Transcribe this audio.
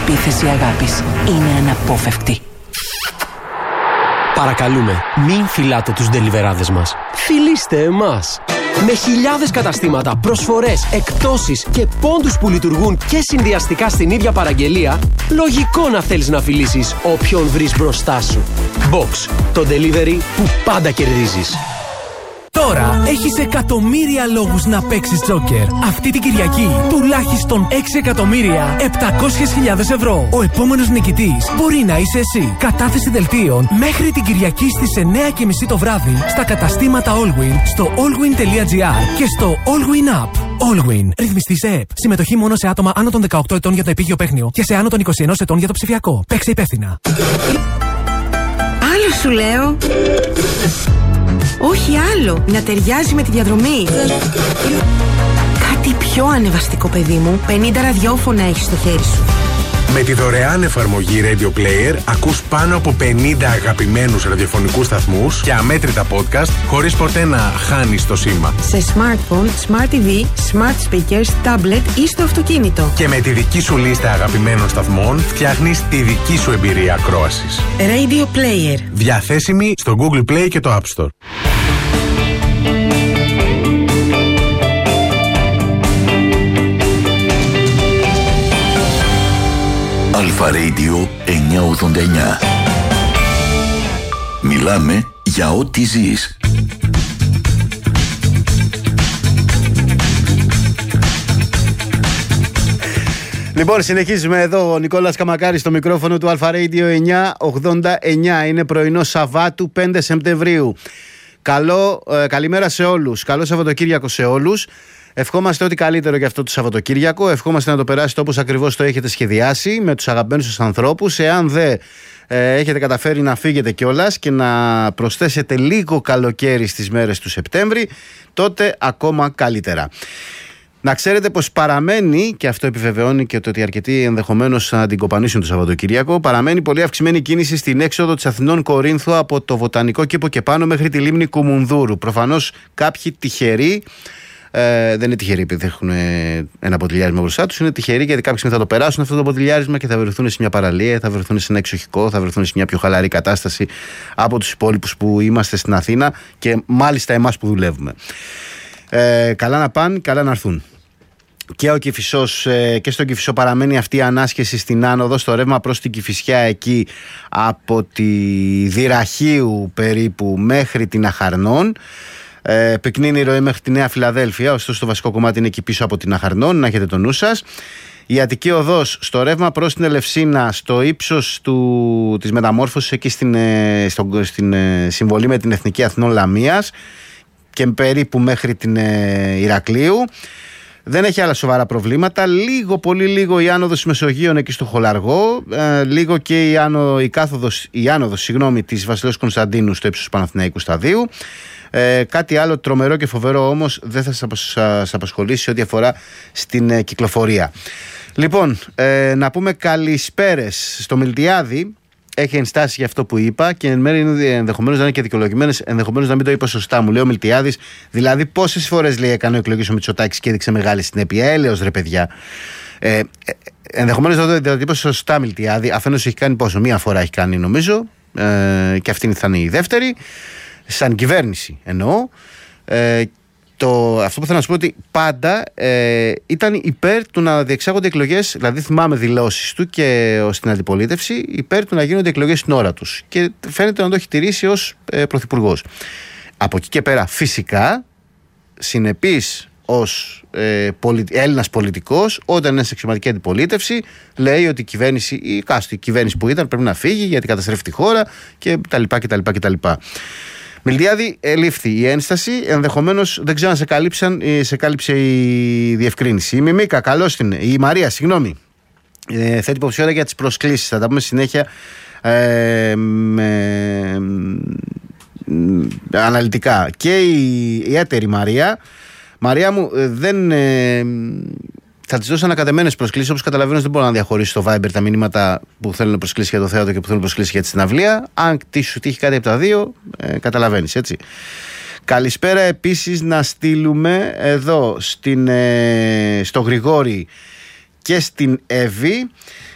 επίθεση αγάπης είναι αναπόφευκτη. Παρακαλούμε, μην φυλάτε τους ντελιβεράδες μας. Φιλήστε εμάς. Με χιλιάδες καταστήματα, προσφορές, εκπτώσεις και πόντους που λειτουργούν και συνδυαστικά στην ίδια παραγγελία, λογικό να θέλεις να φιλήσεις όποιον βρεις μπροστά σου. Box, το delivery που πάντα κερδίζεις. Τώρα έχεις εκατομμύρια λόγους να παίξεις τζόκερ. Αυτή την Κυριακή τουλάχιστον 6.700.000 ευρώ. Ο επόμενος νικητής μπορεί να είσαι εσύ. Κατάθεση δελτίων μέχρι την Κυριακή στις 9:30 το βράδυ στα καταστήματα Allwyn, στο allwyn.gr και στο Allwyn App. Allwyn. Ρυθμιστή σε ΕΠ. Συμμετοχή μόνο σε άτομα άνω των 18 ετών για το επίγειο παίχνιο και σε άνω των 21 ετών για το ψηφιακό. Παίξε υπεύθυνα. Άλλο σου λέω. Όχι άλλο, να ταιριάζει με τη διαδρομή. Κάτι πιο ανεβαστικό, παιδί μου. 50 ραδιόφωνα έχεις στο χέρι σου. Με τη δωρεάν εφαρμογή Radio Player ακούς πάνω από 50 αγαπημένους ραδιοφωνικούς σταθμούς και αμέτρητα podcast χωρίς ποτέ να χάνεις το σήμα. Σε smartphone, smart TV, smart speakers, tablet ή στο αυτοκίνητο. Και με τη δική σου λίστα αγαπημένων σταθμών φτιάχνεις τη δική σου εμπειρία ακρόασης. Radio Player. Διαθέσιμη στο Google Play και το App Store. Αλφα Radio 989. Μιλάμε για ό,τι ζεις. Λοιπόν, συνεχίζουμε εδώ. Ο Νικόλας Καμακάρης στο μικρόφωνο του Αλφα Radio 989. Είναι πρωινό Σαββάτου 5 Σεπτεμβρίου. Καλημέρα σε όλους. Καλό Σαββατοκύριακο σε όλους. Ευχόμαστε ό,τι καλύτερο για αυτό το Σαββατοκύριακο. Ευχόμαστε να το περάσετε όπως ακριβώς το έχετε σχεδιάσει, με τους αγαπημένους σας ανθρώπους. Εάν δεν έχετε καταφέρει να φύγετε κιόλας και να προσθέσετε λίγο καλοκαίρι στις μέρες του Σεπτέμβρη, τότε ακόμα καλύτερα. Να ξέρετε πως παραμένει, και αυτό επιβεβαιώνει και το ότι αρκετοί ενδεχομένως να την κοπανίσουν το Σαββατοκύριακο, παραμένει πολύ αυξημένη κίνηση στην έξοδο της Αθηνών Κορίνθου από το Βοτανικό Κήπο και πάνω μέχρι τη λίμνη Κουμουνδούρου. Προφανώς κάποιοι τυχεροί. Δεν είναι τυχεροί επειδή έχουν ένα ποτηλιάρισμα μπροστά τους. Είναι τυχεροί γιατί κάποιοι θα το περάσουν αυτό το ποτηλιάρισμα και θα βρεθούν σε μια παραλία, θα βρεθούν σε ένα εξοχικό, θα βρεθούν σε μια πιο χαλαρή κατάσταση από τους υπόλοιπους που είμαστε στην Αθήνα και μάλιστα εμάς που δουλεύουμε. Καλά να πάνε, καλά να έρθουν. Και ο Κηφισός, και στον Κηφισό παραμένει αυτή η ανάσχεση στην άνοδο, στο ρεύμα προς την Κηφισιά, εκεί από τη Δυραχείου περίπου μέχρι την Αχαρνών. Πυκνίνει η ροή μέχρι τη Νέα Φιλαδέλφια, ωστόσο το βασικό κομμάτι είναι εκεί πίσω από την Αχαρνών, να έχετε το νου σας. Η Αττική Οδός στο ρεύμα προς την Ελευσίνα, στο ύψος της μεταμόρφωσης, εκεί στην συμβολή με την Εθνική Αθηνών Λαμίας και περίπου μέχρι την Ηρακλείου. Δεν έχει άλλα σοβαρά προβλήματα. Πολύ λίγο η άνοδος Μεσογείων εκεί στο Χολαργό, λίγο και η άνοδος της Βασιλέως Κωνσταντίνου στο ύψος του Παναθηναϊκού Σταδίου. Κάτι άλλο τρομερό και φοβερό όμως δεν θα σας απασχολήσει ό,τι αφορά στην κυκλοφορία. Λοιπόν, να πούμε καλησπέρες στο Μιλτιάδη. Έχει ενστάσει για αυτό που είπα και εν μέρει ενδεχομένως να είναι και δικαιολογημένες, ενδεχομένως να μην το είπα σωστά. Μου λέει ο Μιλτιάδης, δηλαδή πόσες φορές λέει έκανε εκλογές ο Μητσοτάκης και έδειξε μεγάλη συνέπεια. Έλεος ρε παιδιά. Ενδεχομένως να το είπα σωστά, Μιλτιάδη. Αφενός έχει κάνει πόσο, μία φορά έχει κάνει νομίζω, και αυτή θα είναι η δεύτερη. Σαν κυβέρνηση εννοώ. Αυτό που θέλω να σου πω ότι πάντα ήταν υπέρ του να διεξάγονται εκλογές, δηλαδή θυμάμαι δηλώσεις του και στην αντιπολίτευση, υπέρ του να γίνονται εκλογές στην ώρα τους. Και φαίνεται να το έχει τηρήσει ως πρωθυπουργός. Από εκεί και πέρα, φυσικά, συνεπής ως Έλληνας πολιτικός, όταν είναι σε εξωματική αντιπολίτευση, λέει ότι η κυβέρνηση, η κυβέρνηση που ήταν πρέπει να φύγει γιατί καταστρέφει τη χώρα κτλ. Μιλτιάδη, ελήφθη η ένσταση. Ενδεχομένως δεν ξέρω αν σε κάλυψε η διευκρίνηση. Η Μιμίκα, καλώς την. Η Μαρία, συγγνώμη. Θέτει υποψηφιότητα για τις προσκλήσεις. Θα τα πούμε συνέχεια αναλυτικά. Και η έτερη Μαρία μου, δεν. Θα τις δώσω ανακατεμένες προσκλήσεις. Όπως καταλαβαίνω, δεν μπορώ να διαχωρίσω στο Viber τα μηνύματα που θέλουν προσκλήσεις για το θέατρο και που θέλουν προσκλήσεις για τη συναυλία. Αν σου τύχει κάτι από τα δύο, καταλαβαίνεις, έτσι. Καλησπέρα επίσης να στείλουμε εδώ στο Γρηγόρη και στην Εύη.